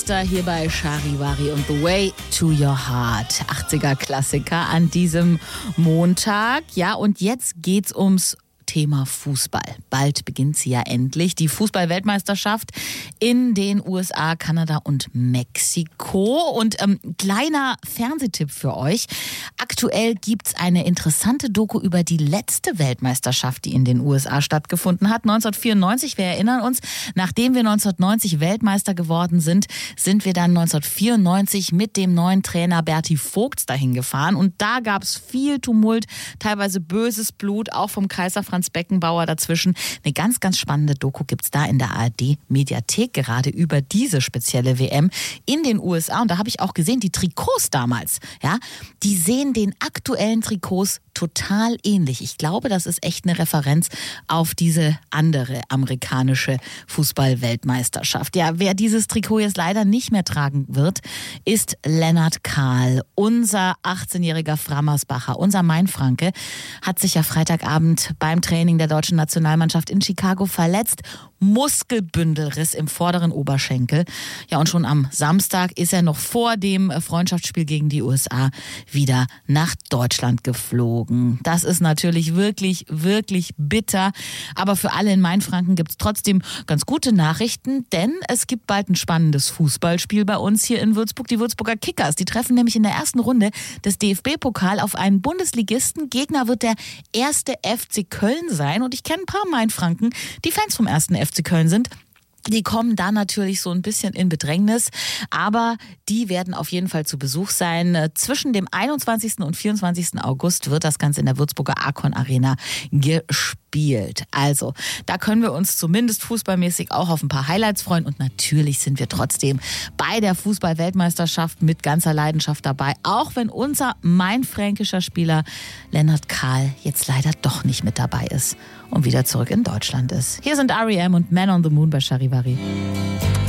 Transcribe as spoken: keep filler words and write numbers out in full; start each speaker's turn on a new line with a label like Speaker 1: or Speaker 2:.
Speaker 1: Hier bei Charivari und The Way to Your Heart. achtziger-Klassiker an diesem Montag. Ja, und jetzt geht's ums Thema Fußball. Bald beginnt sie ja endlich. Die Fußball-Weltmeisterschaft in den U S A, Kanada und Mexiko. Und ähm, kleiner Fernsehtipp für euch. Aktuell gibt's eine interessante Doku über die letzte Weltmeisterschaft, die in den U S A stattgefunden hat. neunzehnhundertvierundneunzig, wir erinnern uns, nachdem wir neunzehnhundertneunzig Weltmeister geworden sind, sind wir dann neunzehnhundertvierundneunzig mit dem neuen Trainer Berti Vogts dahin gefahren. Und da gab's viel Tumult, teilweise böses Blut, auch vom Kaiser Franz Beckenbauer dazwischen. Eine ganz, ganz spannende Doku gibt's da in der A R D-Mediathek, gerade über diese spezielle W M in den U S A. Und da habe ich auch gesehen, die Trikots damals, ja, die sehen den aktuellen Trikots total ähnlich. Ich glaube, das ist echt eine Referenz auf diese andere amerikanische Fußball-Weltmeisterschaft. Ja, wer dieses Trikot jetzt leider nicht mehr tragen wird, ist Lennart Kahl. Unser achtzehnjähriger Frammersbacher, unser Mainfranke, hat sich ja Freitagabend beim Training der deutschen Nationalmannschaft in Chicago verletzt. Muskelbündelriss im vorderen Oberschenkel. Ja, und schon am Samstag ist er noch vor dem Freundschaftsspiel gegen die U S A wieder nach Deutschland geflogen. Das ist natürlich wirklich, wirklich bitter. Aber für alle in Mainfranken gibt es trotzdem ganz gute Nachrichten, denn es gibt bald ein spannendes Fußballspiel bei uns hier in Würzburg. Die Würzburger Kickers, die treffen nämlich in der ersten Runde des D F B-Pokal auf einen Bundesligisten. Gegner wird der erste F C Köln sein. Und ich kenne ein paar Mainfranken, die Fans vom ersten F C Köln sind. Die kommen da natürlich so ein bisschen in Bedrängnis, aber die werden auf jeden Fall zu Besuch sein. Zwischen dem einundzwanzigsten und vierundzwanzigsten August wird das Ganze in der Würzburger Arcon Arena gespielt. Also, da können wir uns zumindest fußballmäßig auch auf ein paar Highlights freuen und natürlich sind wir trotzdem bei der Fußball-Weltmeisterschaft mit ganzer Leidenschaft dabei, auch wenn unser mainfränkischer Spieler Lennart Kahl jetzt leider doch nicht mit dabei ist und wieder zurück in Deutschland ist. Hier sind R E M und Man on the Moon bei Charivari.